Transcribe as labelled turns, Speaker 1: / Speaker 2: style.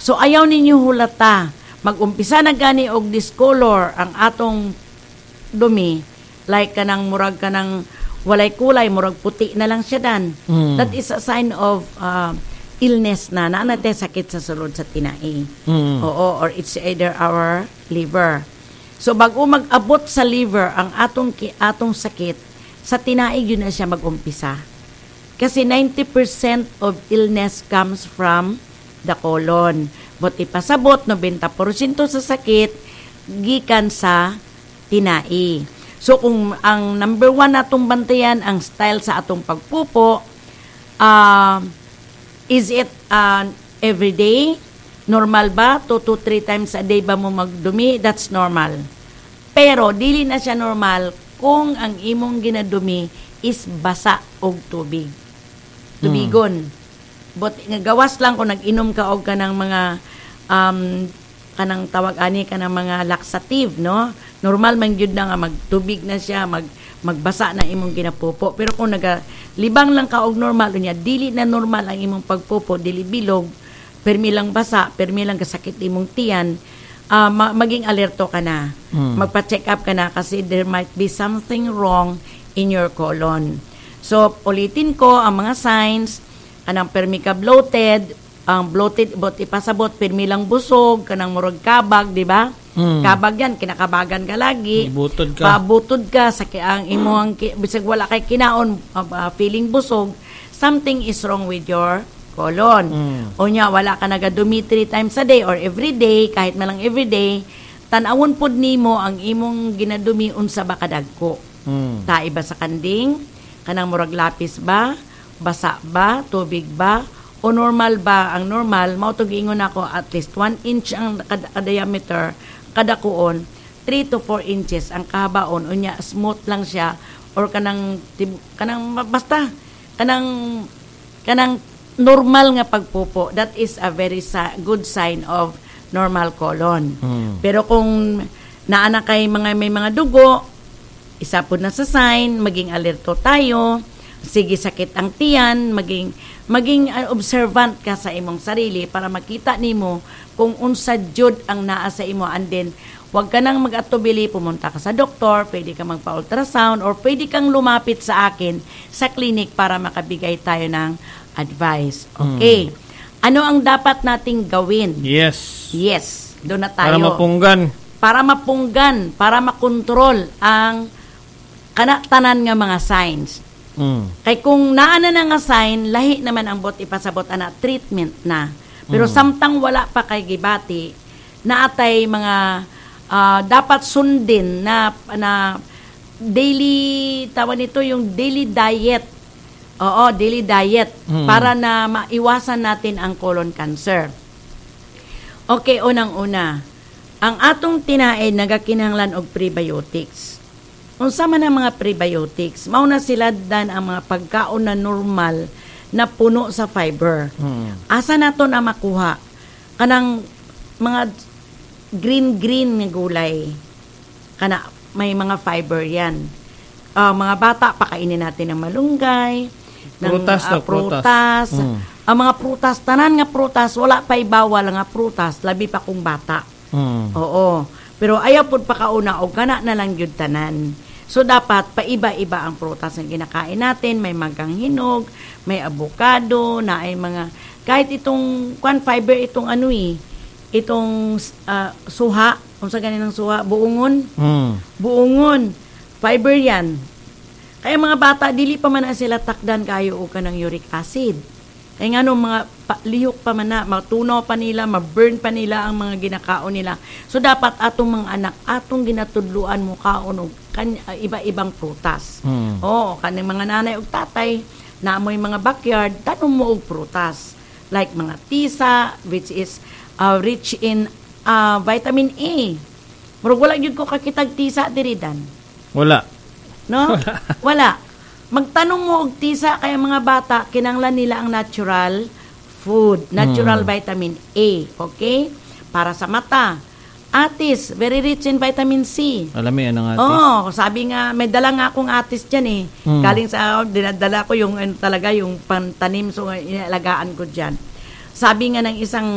Speaker 1: So ayaw ninyo hulata. Mag-umpisa na gani og discolor ang atong dumi, like kanang murag kanang walay kulay, murag puti na lang siya dan. That is a sign of illness na natin sakit sa sulod sa tinai. Oo, or it's either our liver. So bago mag-abot sa liver ang atong sakit, sa tinai yun na siya mag-umpisa. Kasi 90% of illness comes from the colon. But ipasabot, 90% sa sakit, gikan sa tinai. So, kung ang number 1 natong bantayan, ang style sa atong pagpupo, is it everyday? Normal ba? 2 to 3 times a day ba mo magdumi? That's normal. Pero, dili na siya normal kung ang imong ginadumi is basa og tubig. Tubigon. But gawas lang kung nag-inom ka og kanang mga kanang tawag ani kanang mga laxative, no? Normal man gyud na nga magtubig na siya, magbasa na imong ginapupo. Pero kung libang lang ka og normal unya, dili na normal ang imong pagpupo, dili bilog, permi lang basa, permi lang kasakit imong tiyan, maging alerto ka na. Magpa-check up ka na kasi there might be something wrong in your colon. So, ulitin ko ang mga signs. Kanang permi ka bloated, ang bloated, but ipasabot, permi lang busog, kanang murag kabag, di ba? Kabag yan, kinakabagan ka lagi.
Speaker 2: Butod ka.
Speaker 1: Pabutod ka, ang imong, bisag wala kay kinaon, feeling busog, something is wrong with your colon. O nya, wala ka nagadumi 3 times a day or every day, kahit malang every day, tanawon pod nimo ang imong ginadumi unsa ba kadagko. Ta iba sa kanding, kanang murag lapis ba? Basa ba? Tubig ba? O normal ba? Ang normal, mautog ingon ako at least 1 inch ang diameter, kada kuon, 3 to 4 inches ang kahabaon. Unya, smooth lang siya. Or kanang basta, kanang normal nga pagpupo. That is a very good sign of normal colon. Pero kung naana kay may mga dugo, isa po na sa sign, maging alerto tayo. Sige, sakit ang tiyan, maging observant ka sa imong sarili para makita nimo kung unsa jud ang naa sa imo, and then wag ka nang mag-atubili, pumunta ka sa doktor, pwede ka magpa-ultrasound or pwede kang lumapit sa akin sa clinic para makabigay tayo ng advice. Okay. Ano ang dapat nating gawin?
Speaker 2: Yes.
Speaker 1: Doon na tayo.
Speaker 2: Para mapunggan.
Speaker 1: Para makontrol ang tanan nga mga signs. Kay kung naana na nga sign, lahi naman ang bot ipasabot ana treatment na. Pero samtang wala pa kay gibati, naatay mga dapat sundin na daily, tawag nito yung daily diet. Oo, daily diet para na maiwasan natin ang colon cancer. Okay, unang-una, ang atong tinaid nagakinahanglan og prebiotics. Unsa man ang mga prebiotics, mauna sila dan ang mga pagkaon na normal na puno sa fiber. Asa nato na makuha? Kanang mga green nga gulay. Kana may mga fiber yan. Mga bata, pakainin natin ng malunggay, prutas. Ang mga prutas, tanan nga prutas, wala pa ibawal nga prutas, labi pa kung bata. Oo. Pero ayaw pud pakauna og kana na lang gyud tanan. So, dapat paiba-iba ang prutas na kinakain natin. May magang hinog, may avocado, na ay mga, kahit itong, fiber, itong itong suha, kung sa ganinang suha, buungon. Buungon. Fiber yan. Kaya mga bata, dili pa man na sila takdan kayo o ka ng uric acid. Kaya nga mga lihok pa man na, matunaw pa nila, ma-burn pa nila ang mga ginakaon nila. So, dapat atong mga anak, atong ginatudluan mo kaon o iba-ibang prutas. Oo, kaning mga nanay o tatay, naamoy mga backyard, tanong mo og prutas. Like mga tisa, which is rich in vitamin A. Pero wala yun ko kakitag tisa diridan.
Speaker 2: Wala.
Speaker 1: No? Wala. Magtanong mo og tisa kaya mga bata, kinanglan nila ang natural food, natural vitamin A, okay? Para sa mata. Atis, very rich in vitamin C.
Speaker 2: Alam mo yan ang atis?
Speaker 1: Oo, sabi nga, may dala nga akong atis dyan eh. Galing sa, dinadala ko yung talaga yung pantanim, so inalagaan ko dyan. Sabi nga ng isang